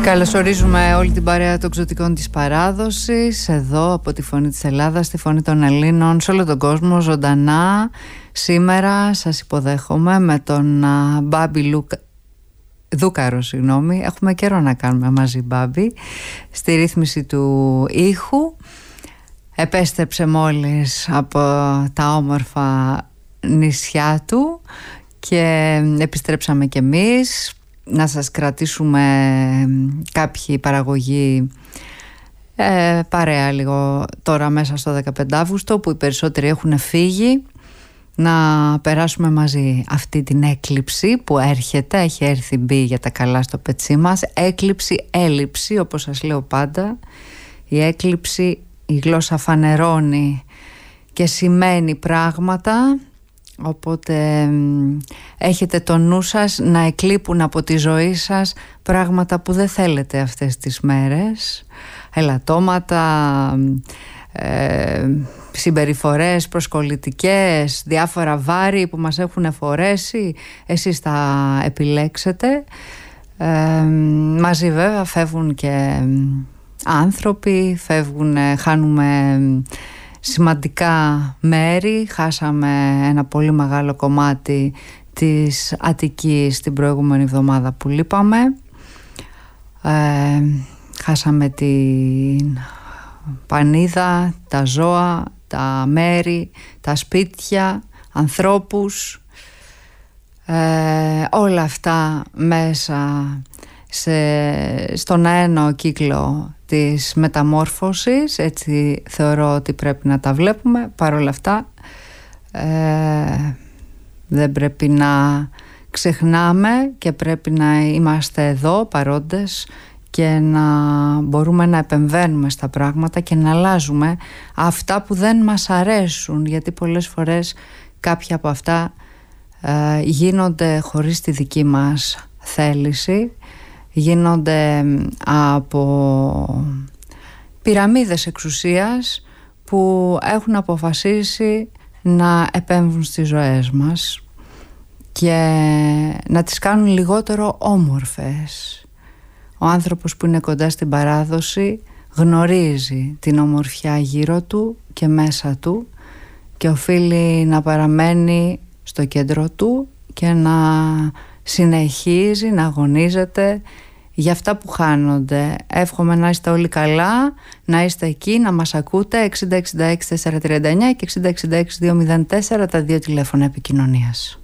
Καλωσορίζουμε όλη την παρέα των ξωτικών της παράδοσης εδώ από τη Φωνή της Ελλάδας, τη Φωνή των Ελλήνων σε όλο τον κόσμο, ζωντανά. Σήμερα σας υποδέχομαι με τον Μπάμπη Δούκαρο, έχουμε καιρό να κάνουμε μαζί Μπάμπη, στη ρύθμιση του ήχου. Επέστρεψε μόλις από τα όμορφα νησιά του και επιστρέψαμε κι εμείς να σας κρατήσουμε κάποιοι παραγωγοί παρέα λίγο τώρα μέσα στο 15 Αύγουστο, που οι περισσότεροι έχουν φύγει, να περάσουμε μαζί αυτή την έκλειψη που έρχεται, έχει έρθει μπει για τα καλά στο πετσί μας. Έκλειψη, έλλειψη, όπως σας λέω πάντα. Η έκλειψη, η γλώσσα φανερώνει και σημαίνει πράγματα, οπότε έχετε το νου σας να εκλείπουν από τη ζωή σας πράγματα που δεν θέλετε αυτές τις μέρες, ελαττώματα, συμπεριφορές προσκολητικές, διάφορα βάρη που μας έχουν φορέσει. Εσείς τα επιλέξετε. Μαζί βέβαια φεύγουν και άνθρωποι, χάνουμε σημαντικά μέρη. Χάσαμε ένα πολύ μεγάλο κομμάτι της Αττικής την προηγούμενη εβδομάδα που λείπαμε. Χάσαμε την πανίδα, τα ζώα, τα μέρη, τα σπίτια, ανθρώπους, όλα αυτά μέσα στον αένο κύκλο της μεταμόρφωσης. Έτσι θεωρώ ότι πρέπει να τα βλέπουμε. Παρ' όλα αυτά δεν πρέπει να ξεχνάμε και πρέπει να είμαστε εδώ παρόντες και να μπορούμε να επεμβαίνουμε στα πράγματα και να αλλάζουμε αυτά που δεν μας αρέσουν, γιατί πολλές φορές κάποια από αυτά γίνονται χωρίς τη δική μας θέληση, γίνονται από πυραμίδες εξουσίας που έχουν αποφασίσει να επέμβουν στις ζωές μας και να τις κάνουν λιγότερο όμορφες. Ο άνθρωπος που είναι κοντά στην παράδοση γνωρίζει την ομορφιά γύρω του και μέσα του και οφείλει να παραμένει στο κέντρο του και να συνεχίζει να αγωνίζεται για αυτά που χάνονται. Εύχομαι να είστε όλοι καλά, να είστε εκεί, να μας ακούτε. 6066 439 και 6066 204 τα δύο τηλέφωνα επικοινωνίας.